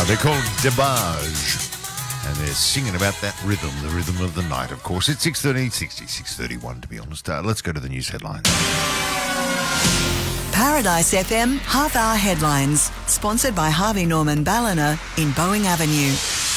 They're called Debage, and they're singing about that rhythm, the rhythm of the night, of course. It's 6:30, 6:31 to be honest. Let's go to the news headlines. Paradise FM half-hour headlines, sponsored by Harvey Norman Ballina in Boeing Avenue.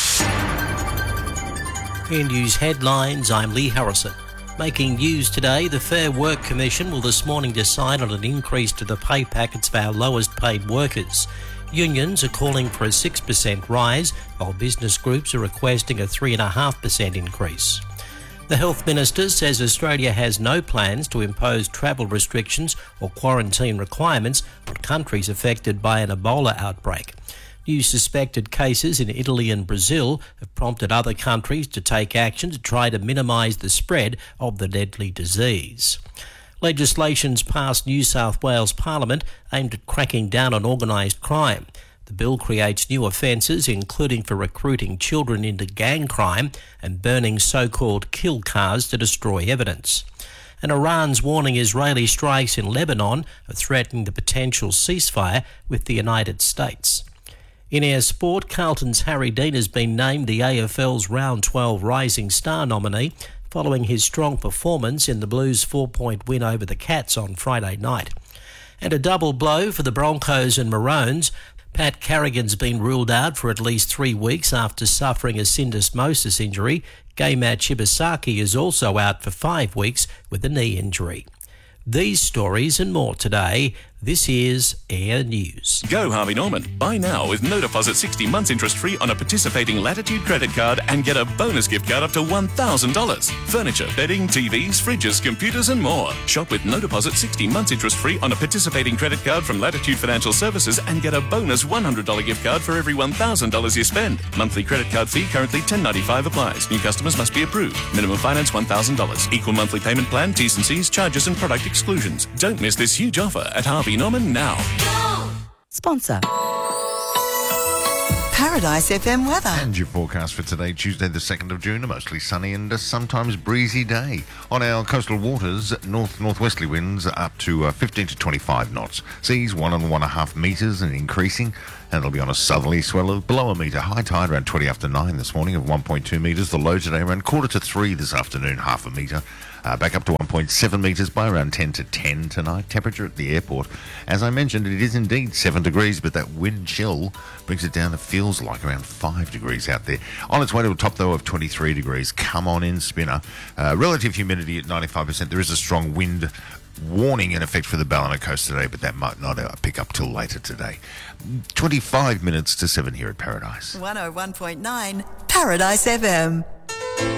In news headlines, I'm Lee Harrison. Making news today, the Fair Work Commission will this morning decide on an increase to the pay packets of our lowest paid workers. Unions are calling for a 6% rise, while business groups are requesting a 3.5% increase. The Health Minister says Australia has no plans to impose travel restrictions or quarantine requirements on countries affected by an Ebola outbreak. New suspected cases in Italy and Brazil have prompted other countries to take action to try to minimise the spread of the deadly disease. Legislation's passed New South Wales Parliament aimed at cracking down on organised crime. The bill creates new offences, including for recruiting children into gang crime and burning so-called kill cars to destroy evidence. And Iran's warning Israeli strikes in Lebanon are threatening the potential ceasefire with the United States. In our sport, Carlton's Harry Dean has been named the AFL's Round 12 Rising Star nominee following his strong performance in the Blues' 4-point win over the Cats on Friday night. And a double blow for the Broncos and Maroons. Pat Carrigan's been ruled out for at least 3 weeks after suffering a syndesmosis injury. Gaymat Shibasaki is also out for 5 weeks with a knee injury. These stories and more today. This is Air News. Go Harvey Norman. Buy now with no deposit 60 months interest free on a participating Latitude credit card and get a bonus gift card up to $1,000. Furniture, bedding, TVs, fridges, computers and more. Shop with no deposit 60 months interest free on a participating credit card from Latitude Financial Services and get a bonus $100 gift card for every $1,000 you spend. Monthly credit card fee currently $10.95 applies. New customers must be approved. Minimum finance $1,000. Equal monthly payment plan, T's and C's, charges and product exclusions. Don't miss this huge offer at Harvey Norman now. Sponsor. Paradise FM weather. And your forecast for today, Tuesday the 2nd of June, a mostly sunny and a sometimes breezy day. On our coastal waters, north-northwesterly winds up to 15 to 25 knots. Seas 1 and 1.5 metres and increasing. And it'll be on a southerly swell of below a metre. High tide around 20 after 9 this morning of 1.2 metres. The low today around 2:45 this afternoon, half a metre. Back up to 1.7 metres by around 10 to 10 tonight. Temperature at the airport, as I mentioned, it is indeed 7 degrees, but that wind chill brings it down. It feels like around 5 degrees out there. On its way to a top, though, of 23 degrees. Come on in, Spinner. Relative humidity at 95%. There is a strong wind warning in effect for the Ballina coast today, but that might not pick up till later today. 25 minutes to 7 here at Paradise. 101.9 Paradise FM.